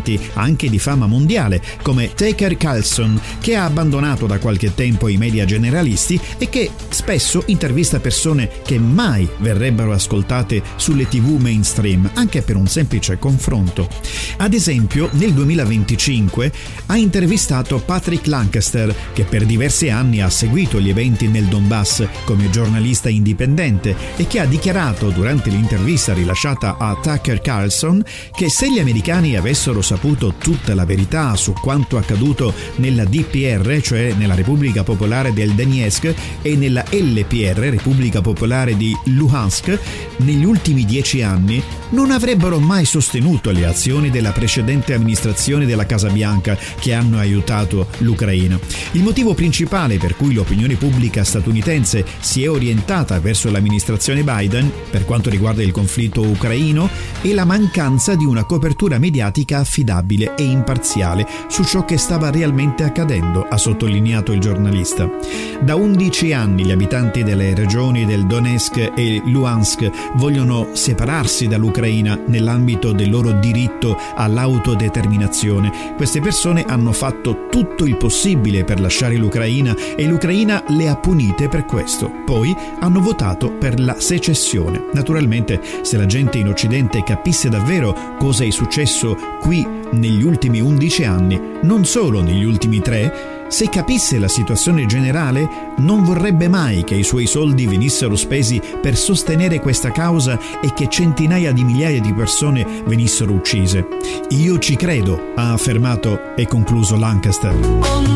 esponenti anche di fama mondiale come Tucker Carlson, che ha abbandonato da qualche tempo i media generalisti e che spesso intervista persone che mai verrebbero ascoltate sulle TV mainstream, anche per un semplice confronto. Ad esempio, nel 2025 ha intervistato Patrick Lancaster, che per diversi anni ha seguito gli eventi nel Donbass come giornalista indipendente e che ha dichiarato durante l'intervista rilasciata a Tucker Carlson che se gli americani avessero saputo tutta la verità su quanto accaduto nella DPR, cioè nella Repubblica Popolare del Donetsk, e nella LPR, Repubblica Popolare di Luhansk, negli ultimi 10 anni non avrebbero mai sostenuto le azioni della precedente amministrazione della Casa Bianca che hanno aiutato l'Ucraina. Il motivo principale per cui l'opinione pubblica statunitense si è orientata verso l'amministrazione Biden per quanto riguarda il conflitto ucraino è la mancanza di una copertura mediatica affidabile e imparziale su ciò che stava realmente accadendo, ha sottolineato il giornalista. Da 11 anni gli abitanti delle regioni del Donetsk e Luhansk vogliono separarsi dall'Ucraina nell'ambito del loro diritto all'autodeterminazione. Queste persone hanno fatto tutto il possibile per lasciare l'Ucraina e l'Ucraina le ha punite per questo. Poi hanno votato per la secessione. Naturalmente, se la gente in Occidente capisse davvero cosa è successo qui negli ultimi 11 anni, non solo negli ultimi 3, se capisse la situazione generale, non vorrebbe mai che i suoi soldi venissero spesi per sostenere questa causa e che centinaia di migliaia di persone venissero uccise. Io ci credo, ha affermato e concluso Lancaster.